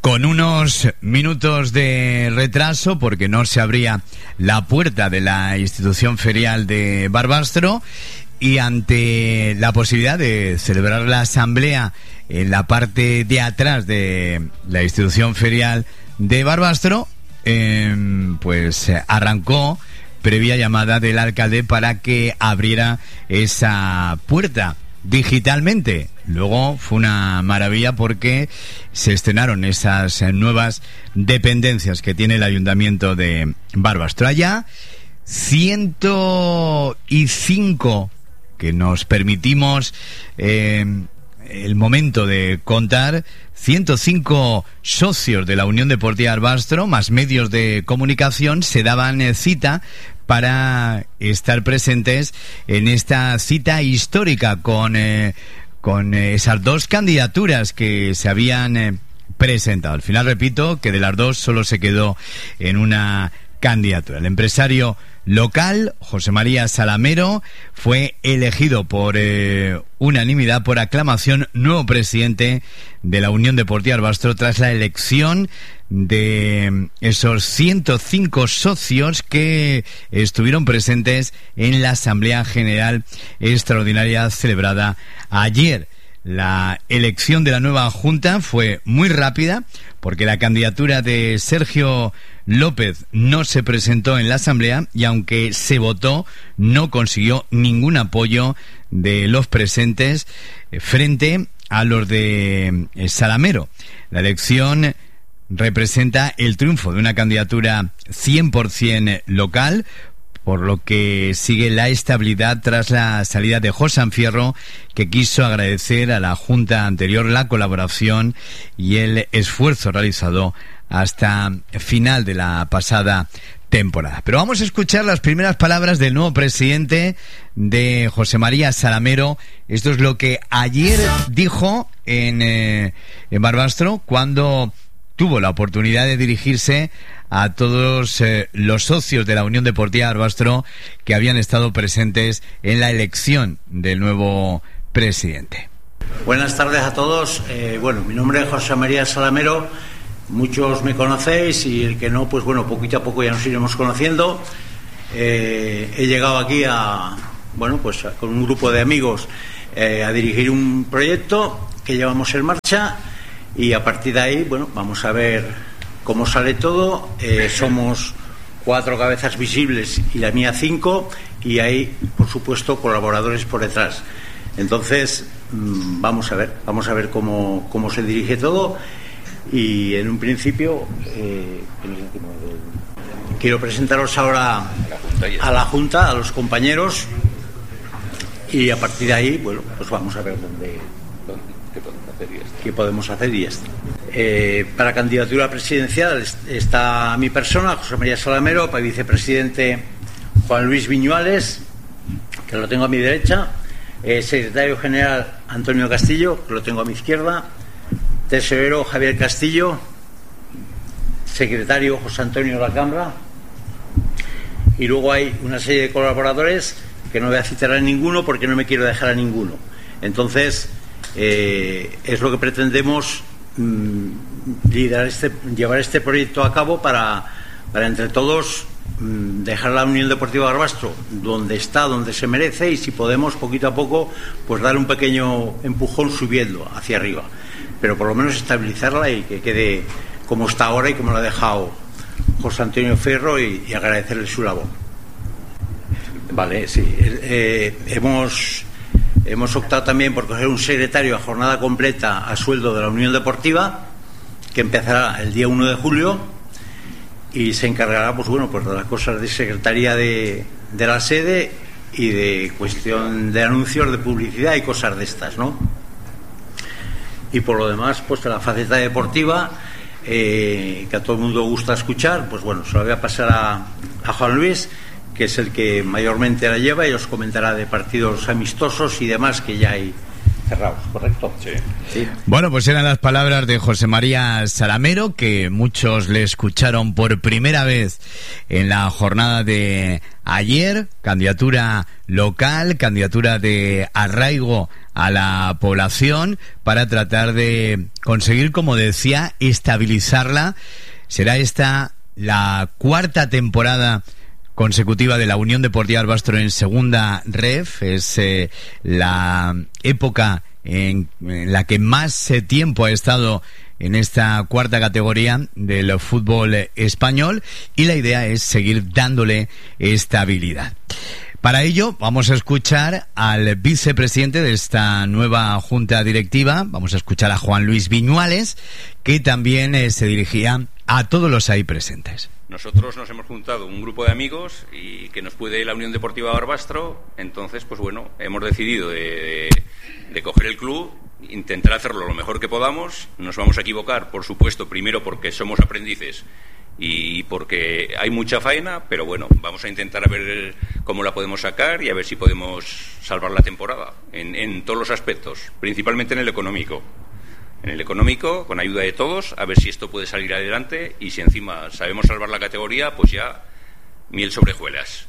Con unos minutos de retraso, porque no se abría la puerta de la institución ferial de Barbastro, y ante la posibilidad de celebrar la asamblea en la parte de atrás de la institución ferial de Barbastro, pues arrancó previa llamada del alcalde para que abriera esa puerta digitalmente. Luego fue una maravilla porque se estrenaron esas nuevas dependencias que tiene el ayuntamiento de Barbastro. Allá 105 que nos permitimos el momento de contar, 105 socios de la Unión Deportiva Barbastro, más medios de comunicación, se daban cita para estar presentes en esta cita histórica con esas dos candidaturas que se habían presentado. Al final, repito, que de las dos solo se quedó en una candidatura. El empresario local, José María Salamero, fue elegido por unanimidad, por aclamación, nuevo presidente de la Unión Deportiva Barbastro tras la elección de esos 105 socios que estuvieron presentes en la Asamblea General Extraordinaria celebrada ayer. La elección de la nueva Junta fue muy rápida porque la candidatura de Sergio López no se presentó en la Asamblea y aunque se votó no consiguió ningún apoyo de los presentes frente a los de Salamero. La elección representa el triunfo de una candidatura 100% local, por lo que sigue la estabilidad tras la salida de José Fierro, que quiso agradecer a la Junta anterior la colaboración y el esfuerzo realizado hasta final de la pasada temporada. Pero vamos a escuchar las primeras palabras del nuevo presidente, de José María Salamero. Esto es lo que ayer dijo en Barbastro cuando tuvo la oportunidad de dirigirse a todos los socios de la Unión Deportiva Barbastro que habían estado presentes en la elección del nuevo presidente. Buenas tardes a todos. Mi nombre es José María Salamero. Muchos me conocéis y el que no, pues bueno, poquito a poco ya nos iremos conociendo. He llegado aquí con un grupo de amigos a dirigir un proyecto que llevamos en marcha y a partir de ahí, vamos a ver cómo sale todo. Somos 4 cabezas visibles y la mía 5 y hay, por supuesto, colaboradores por detrás. Entonces, vamos a ver cómo se dirige todo. Y en un principio quiero presentaros ahora a la Junta, a los compañeros, y a partir de ahí, pues vamos a ver qué podemos hacer y ya está. Para candidatura presidencial está mi persona, José María Salamero. Para vicepresidente, Juan Luis Viñuales, que lo tengo a mi derecha. Secretario general, Antonio Castillo, que lo tengo a mi izquierda. Tesorero, Javier Castillo. Secretario, José Antonio Lacambra. Y luego hay una serie de colaboradores que no voy a citar a ninguno porque no me quiero dejar a ninguno. Entonces, es lo que pretendemos, llevar este proyecto a cabo para entre todos dejar la Unión Deportiva Barbastro donde está, donde se merece, y si podemos, poquito a poco, pues darle un pequeño empujón subiendo hacia arriba, pero por lo menos estabilizarla y que quede como está ahora y como lo ha dejado José Antonio Fierro, y agradecerle su labor. Vale, sí. Hemos optado también por coger un secretario a jornada completa a sueldo de la Unión Deportiva, que empezará el día 1 de julio y se encargará pues de las cosas de secretaría de la sede y de cuestión de anuncios, de publicidad y cosas de estas, ¿no? Y por lo demás, pues la faceta deportiva, que a todo el mundo gusta escuchar, pues se lo voy a pasar a Juan Luis, que es el que mayormente la lleva y os comentará de partidos amistosos y demás que ya hay cerrados, ¿correcto? Sí. Sí. Bueno, pues eran las palabras de José María Salamero, que muchos le escucharon por primera vez en la jornada de ayer. Candidatura local, candidatura de arraigo a la población para tratar de conseguir, como decía, estabilizarla. Será esta la cuarta temporada consecutiva de la Unión Deportiva Barbastro en segunda ref. Es la época en la que más tiempo ha estado en esta cuarta categoría del fútbol español, y la idea es seguir dándole estabilidad. Para ello vamos a escuchar al vicepresidente de esta nueva junta directiva. Vamos a escuchar a Juan Luis Viñuales, que también se dirigía a todos los ahí presentes. Nosotros nos hemos juntado un grupo de amigos y que nos puede la Unión Deportiva Barbastro. Entonces, pues bueno, hemos decidido de coger el club, intentar hacerlo lo mejor que podamos. Nos vamos a equivocar, por supuesto, primero porque somos aprendices y porque hay mucha faena, pero bueno, vamos a intentar a ver cómo la podemos sacar y a ver si podemos salvar la temporada en todos los aspectos, principalmente en el económico. En el económico, con ayuda de todos, a ver si esto puede salir adelante, y si encima sabemos salvar la categoría, pues ya miel sobre hojuelas.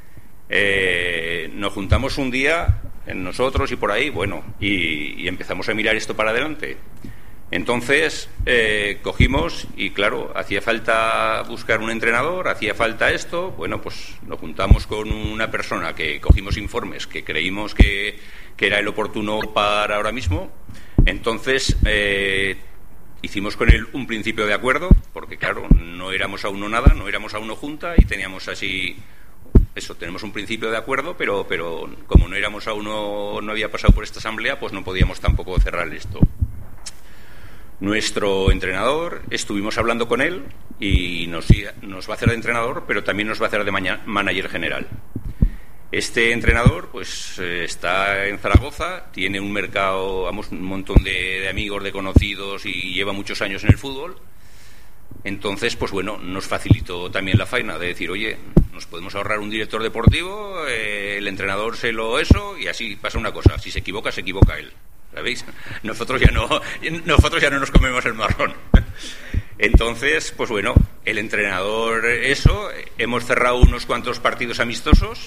Nos juntamos un día, nosotros y por ahí, bueno, y empezamos a mirar esto para adelante. Entonces cogimos y claro, hacía falta buscar un entrenador, hacía falta esto. Bueno, pues nos juntamos con una persona que cogimos informes que creímos que era el oportuno para ahora mismo. Entonces hicimos con él un principio de acuerdo, porque claro, no éramos aún nada, no éramos aún junta, y teníamos así eso, tenemos un principio de acuerdo, pero como no éramos aún, no había pasado por esta asamblea, pues no podíamos tampoco cerrar esto. Nuestro entrenador, estuvimos hablando con él y nos va a hacer de entrenador, pero también nos va a hacer de manager general. Este entrenador pues está en Zaragoza, tiene un mercado, vamos, un montón de amigos, de conocidos, y lleva muchos años en el fútbol. Entonces, pues bueno, nos facilitó también la faena de decir, oye, nos podemos ahorrar un director deportivo, el entrenador eso, y así pasa una cosa, si se equivoca él. ¿Sabéis? Nosotros ya no nos comemos el marrón. Entonces, pues bueno, el entrenador hemos cerrado unos cuantos partidos amistosos.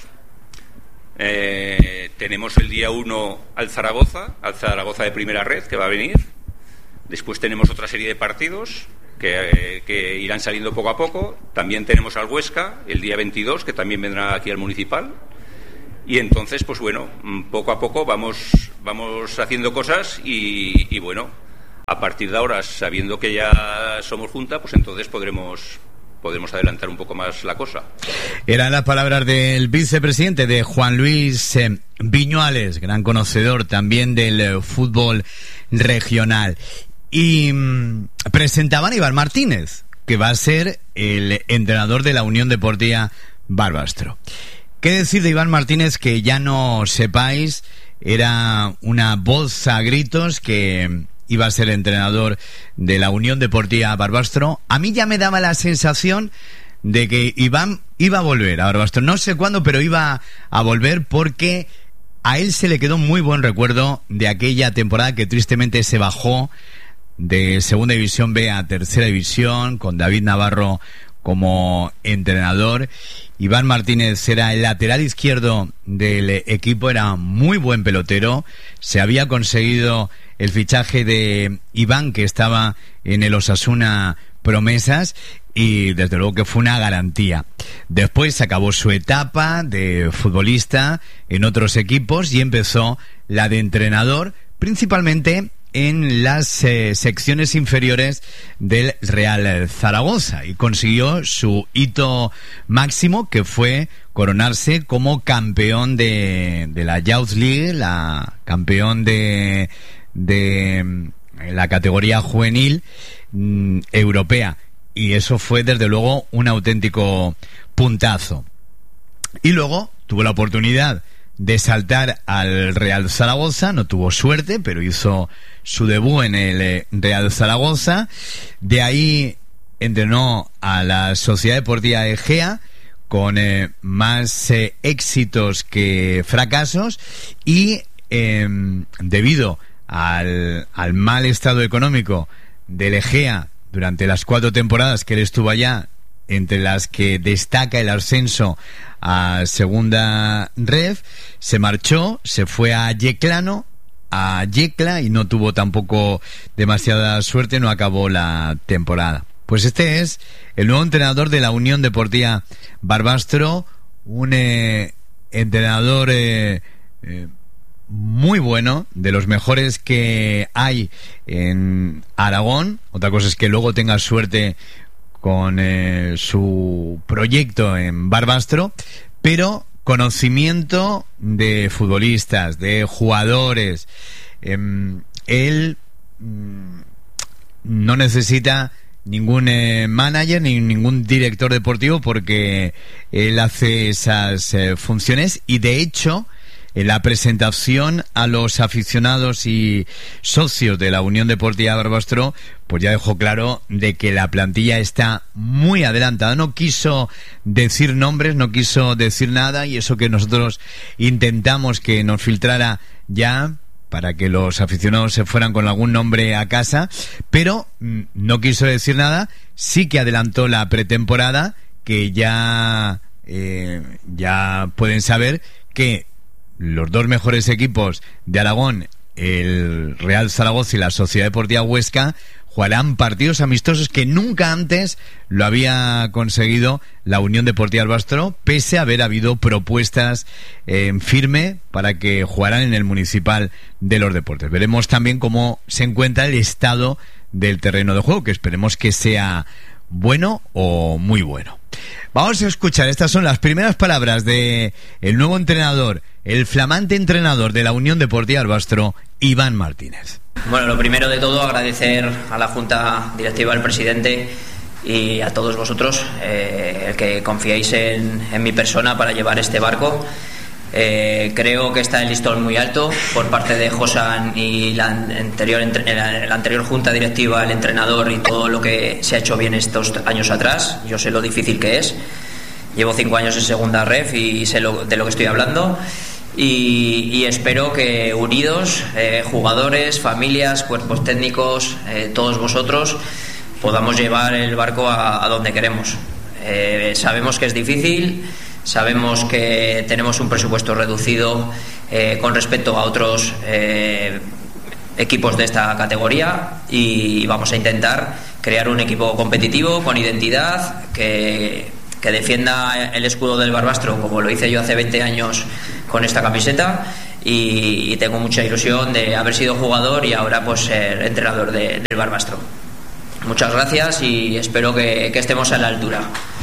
Tenemos el día 1 al Zaragoza de primera red, que va a venir. Después tenemos otra serie de partidos que irán saliendo poco a poco. También tenemos al Huesca el día 22, que también vendrá aquí al Municipal. Y entonces, pues bueno, poco a poco vamos haciendo cosas y bueno, a partir de ahora, sabiendo que ya somos junta, pues entonces podremos adelantar un poco más la cosa. Eran las palabras del vicepresidente, de Juan Luis Viñuales, gran conocedor también del fútbol regional. Y presentaban a Iván Martínez, que va a ser el entrenador de la Unión Deportiva Barbastro. ¿Qué decir de Iván Martínez? Que ya no sepáis, era una voz a gritos que iba a ser entrenador de la Unión Deportiva Barbastro. A mí ya me daba la sensación de que Iván iba a volver a Barbastro. No sé cuándo, pero iba a volver, porque a él se le quedó muy buen recuerdo de aquella temporada que tristemente se bajó de Segunda División B a Tercera División, con David Navarro como entrenador. Iván Martínez era el lateral izquierdo del equipo, era muy buen pelotero. Se había conseguido el fichaje de Iván, que estaba en el Osasuna Promesas, y desde luego que fue una garantía. Después acabó su etapa de futbolista en otros equipos y empezó la de entrenador, principalmente en las secciones inferiores del Real Zaragoza, y consiguió su hito máximo, que fue coronarse como campeón de la Youth League, campeón de la categoría juvenil europea, y eso fue desde luego un auténtico puntazo. Y luego tuvo la oportunidad de saltar al Real Zaragoza, no tuvo suerte, pero hizo su debut en el Real Zaragoza. De ahí entrenó a la Sociedad Deportiva Egea, con más éxitos que fracasos, y debido al mal estado económico del Egea durante las 4 temporadas que él estuvo allá, entre las que destaca el ascenso a segunda ref, se marchó, se fue a Yeclano, a Yecla, y no tuvo tampoco demasiada suerte, no acabó la temporada. Pues este es el nuevo entrenador de la Unión Deportiva Barbastro, un entrenador muy bueno, de los mejores que hay en Aragón. Otra cosa es que luego tenga suerte con su proyecto en Barbastro, pero conocimiento de futbolistas, de jugadores. Él no necesita ningún manager ni ningún director deportivo, porque él hace esas funciones, y de hecho en la presentación a los aficionados y socios de la Unión Deportiva Barbastro, pues ya dejó claro de que la plantilla está muy adelantada. No quiso decir nombres, no quiso decir nada, y eso que nosotros intentamos que nos filtrara ya, para que los aficionados se fueran con algún nombre a casa, pero no quiso decir nada. Sí que adelantó la pretemporada, que ya pueden saber que los 2 mejores equipos de Aragón, el Real Zaragoza y la Sociedad Deportiva Huesca, jugarán partidos amistosos que nunca antes lo había conseguido la Unión Deportiva Barbastro, pese a haber habido propuestas en firme para que jugaran en el Municipal de los Deportes. Veremos también cómo se encuentra el estado del terreno de juego, que esperemos que sea bueno o muy bueno. Vamos a escuchar, estas son las primeras palabras de el nuevo entrenador, el flamante entrenador de la Unión Deportiva Barbastro, Iván Martínez. Bueno, lo primero de todo, agradecer a la Junta Directiva, al presidente y a todos vosotros el que confiéis en mi persona para llevar este barco. Creo que está el listón muy alto por parte de Josan y la anterior Junta Directiva, el entrenador, y todo lo que se ha hecho bien estos años atrás. Yo sé lo difícil que es. Llevo 5 años en segunda ref y sé de lo que estoy hablando. Y espero que unidos, jugadores, familias, cuerpos técnicos, todos vosotros, podamos llevar el barco a donde queremos. Sabemos que es difícil, sabemos que tenemos un presupuesto reducido con respecto a otros equipos de esta categoría, y vamos a intentar crear un equipo competitivo, con identidad, que defienda el escudo del Barbastro, como lo hice yo hace 20 años con esta camiseta, y tengo mucha ilusión de haber sido jugador y ahora pues ser entrenador del Barbastro. Muchas gracias y espero que estemos a la altura.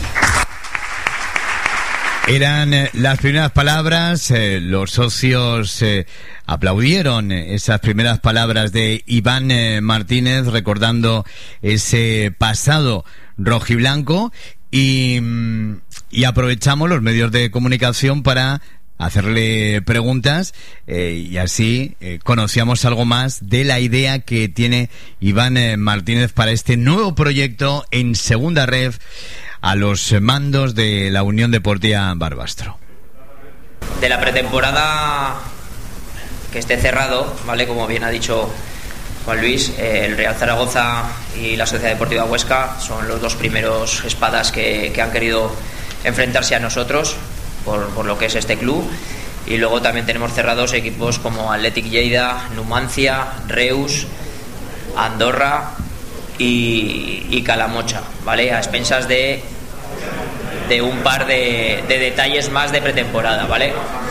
Eran las primeras palabras, los socios aplaudieron esas primeras palabras de Iván Martínez, recordando ese pasado rojiblanco, y aprovechamos los medios de comunicación para hacerle preguntas, y así conocíamos algo más de la idea que tiene Iván Martínez para este nuevo proyecto en segunda ref, a los mandos de la Unión Deportiva Barbastro. De la pretemporada que esté cerrado, ¿vale? Como bien ha dicho Juan Luis, el Real Zaragoza y la Sociedad Deportiva Huesca son los 2 primeros espadas que han querido enfrentarse a nosotros por lo que es este club. Y luego también tenemos cerrados equipos como Athletic Lleida, Numancia, Reus, Andorra y Calamocha, ¿vale? A expensas de un par de detalles más de pretemporada, ¿vale?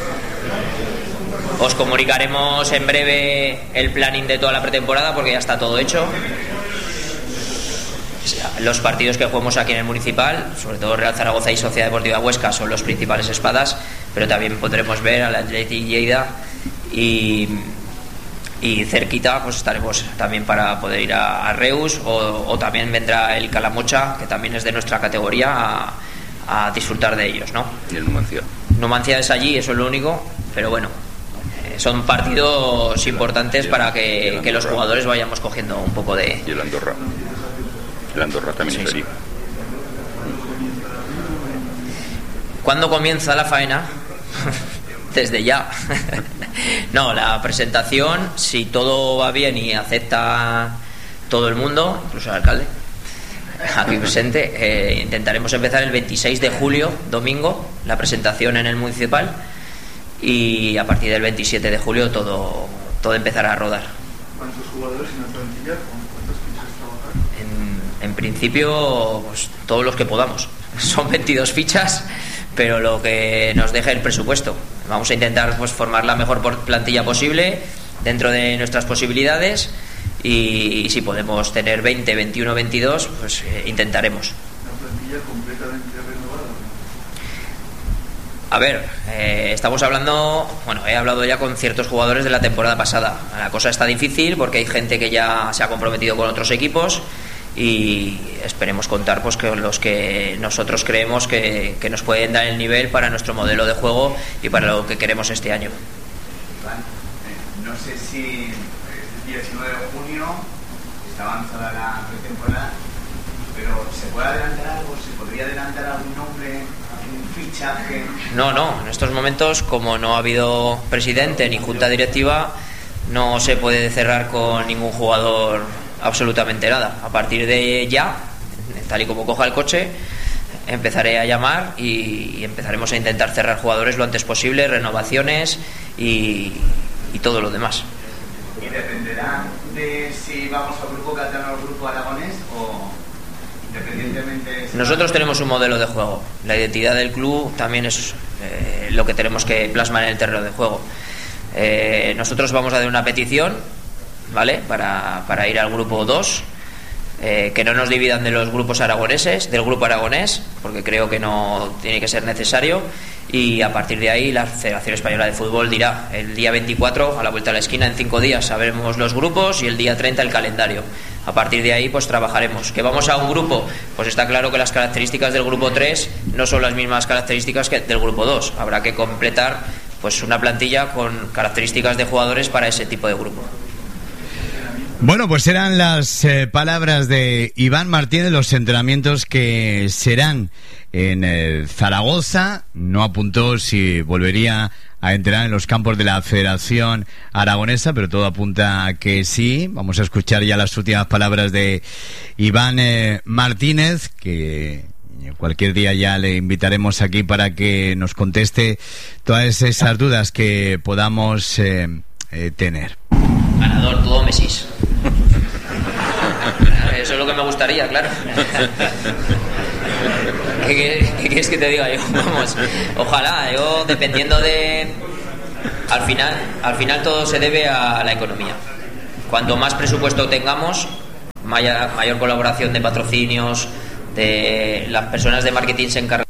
Os comunicaremos en breve el planning de toda la pretemporada, porque ya está todo hecho. Los partidos que jugamos aquí en el Municipal, sobre todo Real Zaragoza y Sociedad Deportiva Huesca, son los principales espadas, pero también podremos ver al Athletic Lleida y cerquita pues estaremos también para poder ir a Reus, o también vendrá el Calamocha, que también es de nuestra categoría, a disfrutar de ellos, ¿no? Y el Numancia. Numancia es allí, eso es lo único, pero bueno, son partidos importantes para que los jugadores vayamos cogiendo un poco de... Y el Andorra. El Andorra también es allí. ¿Cuándo comienza la faena? desde ya. No, la presentación, si todo va bien y acepta todo el mundo, incluso el alcalde aquí presente, intentaremos empezar el 26 de julio, domingo, la presentación en el municipal, y a partir del 27 de julio todo empezará a rodar. ¿Cuántos jugadores en la plantilla? ¿Cuántos piensas trabajar? En principio, pues, todos los que podamos. Son 22 fichas, pero lo que nos deje el presupuesto. Vamos a intentar, pues, formar la mejor plantilla posible dentro de nuestras posibilidades, y si podemos tener 20, 21, 22, pues intentaremos. ¿La plantilla completamente renovada? A ver, estamos hablando, he hablado ya con ciertos jugadores de la temporada pasada. La cosa está difícil porque hay gente que ya se ha comprometido con otros equipos, y esperemos contar, pues, con los que nosotros creemos que nos pueden dar el nivel para nuestro modelo de juego y para lo que queremos este año. No sé si el 19 de junio está avanzada la pretemporada, pero ¿se puede adelantar algo? ¿Se podría adelantar algún nombre, algún fichaje? No, en estos momentos, como no ha habido presidente ni junta directiva, no se puede cerrar con ningún jugador absolutamente nada. A partir de ya, tal y como coja el coche, empezaré a llamar y empezaremos a intentar cerrar jugadores lo antes posible, renovaciones y todo lo demás. ¿Y dependerá de si vamos al grupo catalán o al grupo aragonés, o independientemente? Nosotros tenemos un modelo de juego. La identidad del club también es lo que tenemos que plasmar en el terreno de juego. Nosotros vamos a dar una petición, ¿vale?, para ir al grupo 2, que no nos dividan de los grupos aragoneses, del grupo aragonés, porque creo que no tiene que ser necesario, y a partir de ahí la Federación Española de Fútbol dirá el día 24, a la vuelta de la esquina, en 5 días sabremos los grupos, y el día 30 el calendario. A partir de ahí, pues, trabajaremos. ¿Que vamos a un grupo? Pues está claro que las características del grupo 3 no son las mismas características que del grupo 2. Habrá que completar, pues, una plantilla con características de jugadores para ese tipo de grupo. Bueno, pues eran las palabras de Iván Martínez, los entrenamientos que serán en Zaragoza. No apuntó si volvería a entrenar en los campos de la Federación Aragonesa, pero todo apunta a que sí. Vamos a escuchar ya las últimas palabras de Iván Martínez, que cualquier día ya le invitaremos aquí para que nos conteste todas esas dudas que podamos tener. Ganador, todo Messi. Eso es lo que me gustaría, claro. ¿Qué quieres que te diga yo? Vamos, ojalá, yo dependiendo de... Al final todo se debe a la economía. Cuanto más presupuesto tengamos, mayor colaboración de patrocinios, de las personas de marketing se encargan.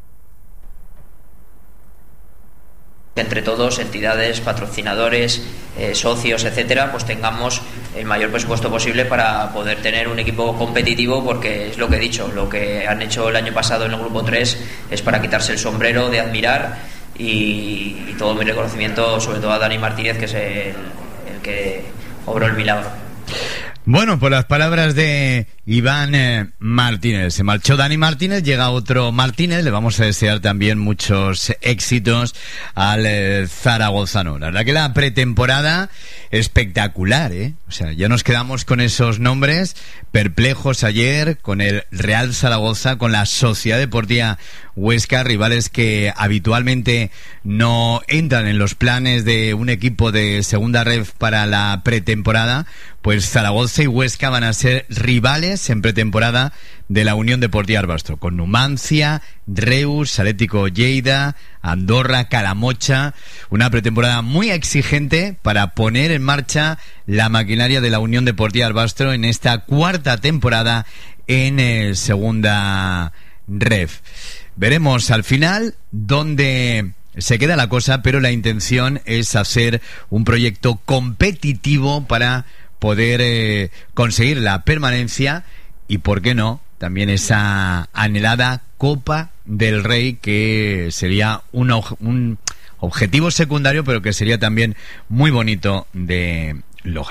Entre todos, entidades, patrocinadores, socios, etcétera, pues tengamos el mayor presupuesto posible para poder tener un equipo competitivo, porque es lo que he dicho, lo que han hecho el año pasado en el grupo 3 es para quitarse el sombrero de admirar, y todo mi reconocimiento sobre todo a Dani Martínez, que es el que obró el milagro. Bueno, por las palabras de Iván Martínez. Se marchó Dani Martínez, llega otro Martínez. Le vamos a desear también muchos éxitos al zaragozano. La verdad que la pretemporada espectacular, ¿eh? O sea, ya nos quedamos con esos nombres perplejos ayer, con el Real Zaragoza, con la Sociedad Deportiva Huesca, rivales que habitualmente no entran en los planes de un equipo de segunda ref para la pretemporada. Pues Zaragoza y Huesca van a ser rivales en pretemporada de la Unión Deportiva Arbastro, con Numancia, Reus, Atlético Lleida, Andorra, Calamocha. Una pretemporada muy exigente para poner en marcha la maquinaria de la Unión Deportiva Arbastro en esta cuarta temporada en segunda ref. Veremos al final dónde se queda la cosa, pero la intención es hacer un proyecto competitivo para poder conseguir la permanencia y, por qué no, también esa anhelada Copa del Rey, que sería un objetivo secundario, pero que sería también muy bonito de lograr.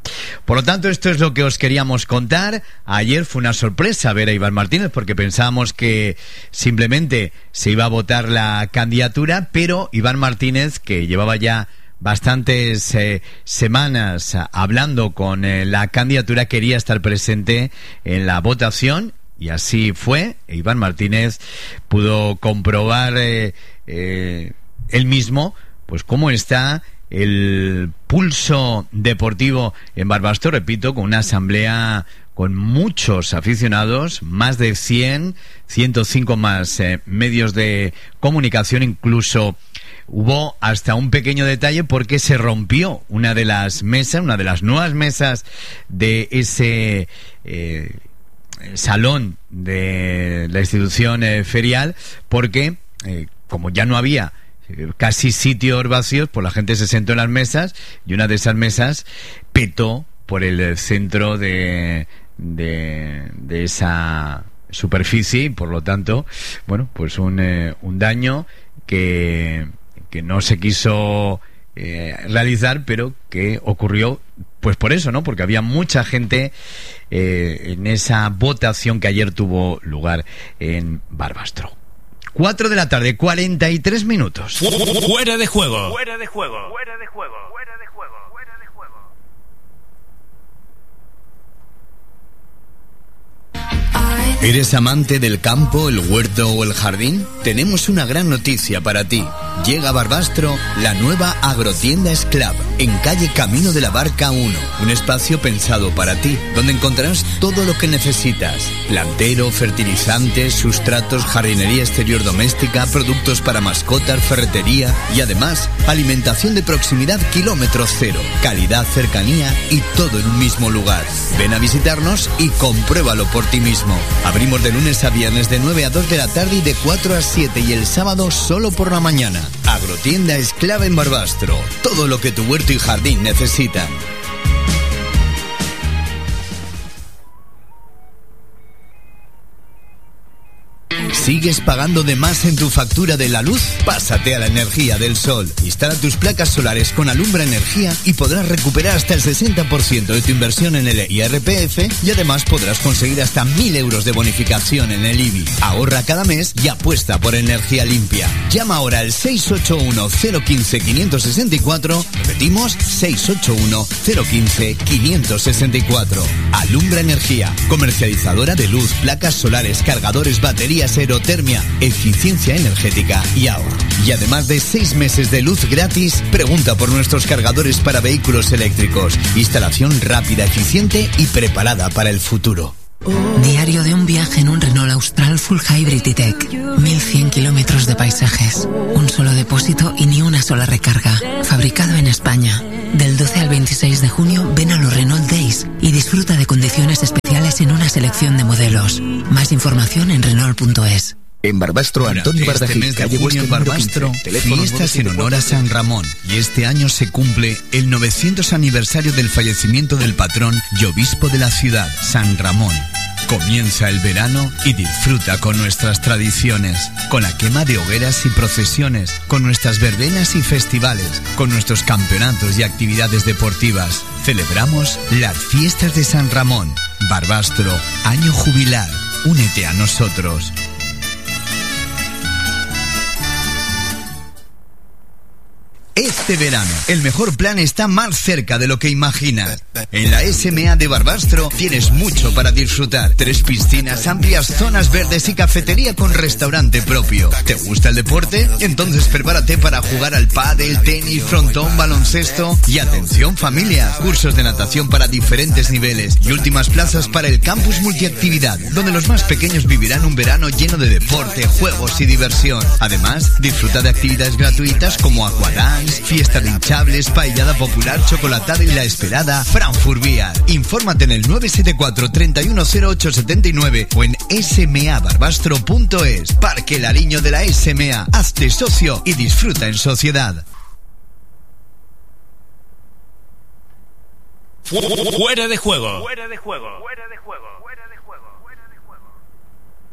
Por lo tanto, esto es lo que os queríamos contar. Ayer fue una sorpresa ver a Iván Martínez, porque pensábamos que simplemente se iba a votar la candidatura, pero Iván Martínez, que llevaba ya bastantes semanas hablando con la candidatura, quería estar presente en la votación, y así fue. Iván Martínez pudo comprobar él mismo pues cómo está el pulso deportivo en Barbastro, repito, con una asamblea con muchos aficionados, más de 105 más medios de comunicación. Incluso hubo hasta un pequeño detalle, porque se rompió una de las mesas, una de las nuevas mesas de ese salón de la institución ferial, porque como ya no había casi sitios vacíos, pues la gente se sentó en las mesas, y una de esas mesas petó por el centro de esa superficie, y por lo tanto, bueno, pues un daño que no se quiso realizar, pero que ocurrió pues por eso, ¿no? Porque había mucha gente en esa votación que ayer tuvo lugar en Barbastro. 4 de la tarde, 43 minutos. Fuera de juego. Fuera de juego. Fuera de juego. Fuera de juego. Fuera de juego. ¿Eres amante del campo, el huerto o el jardín? Tenemos una gran noticia para ti. Llega a Barbastro la nueva agrotienda Esclav, en calle Camino de la Barca 1. Un espacio pensado para ti, donde encontrarás todo lo que necesitas: plantero, fertilizantes, sustratos, jardinería exterior doméstica, productos para mascotas, ferretería y además alimentación de proximidad kilómetro cero, calidad, cercanía y todo en un mismo lugar. Ven a visitarnos y compruébalo por ti mismo. Abrimos de lunes a viernes de 9 a 2 de la tarde y de 4 a 7, y el sábado solo por la mañana. Agrotienda Esclava en Barbastro. Todo lo que tu huerto y jardín necesitan. ¿Sigues pagando de más en tu factura de la luz? Pásate a la energía del sol. Instala tus placas solares con Alumbra Energía y podrás recuperar hasta el 60% de tu inversión en el IRPF, y además podrás conseguir hasta 1.000 euros de bonificación en el IBI. Ahorra cada mes y apuesta por energía limpia. Llama ahora al 681-015-564. Repetimos, 681-015-564. Alumbra Energía, comercializadora de luz, placas solares, cargadores, baterías, aerotermia, eficiencia energética y ahorro. Y además de 6 meses de luz gratis, pregunta por nuestros cargadores para vehículos eléctricos. Instalación rápida, eficiente y preparada para el futuro. Diario de un viaje en un Renault Austral Full Hybrid E-Tech. 1100 kilómetros de paisajes, un solo depósito y ni una sola recarga. Fabricado en España. Del 12 al 26 de junio ven a los Renault Days y disfruta de condiciones especiales en una selección de modelos. Más información en Renault.es. En Barbastro, Antonio Bardají, calle Huesca, Barbastro, fiestas en honor a San Ramón. Y este año se cumple el 900 aniversario del fallecimiento del patrón y obispo de la ciudad, San Ramón. Comienza el verano y disfruta con nuestras tradiciones, con la quema de hogueras y procesiones, con nuestras verbenas y festivales, con nuestros campeonatos y actividades deportivas. Celebramos las fiestas de San Ramón. Barbastro, año jubilar. Únete a nosotros. Este verano, el mejor plan está más cerca de lo que imaginas. En la SMA de Barbastro tienes mucho para disfrutar. 3 piscinas, amplias zonas verdes y cafetería con restaurante propio. ¿Te gusta el deporte? Entonces prepárate para jugar al pádel, tenis, frontón, baloncesto. Y atención familia, cursos de natación para diferentes niveles y últimas plazas para el campus multiactividad, donde los más pequeños vivirán un verano lleno de deporte, juegos y diversión. Además, disfruta de actividades gratuitas como aquadance, fiesta de hinchables, paellada popular, chocolatada y la esperada Frankfurt Beer. Infórmate en el 974 310879 o en smabarbastro.es. Parque Lariño de la SMA. Hazte socio y disfruta en sociedad. Fuera de juego. Fuera de juego. Fuera de juego.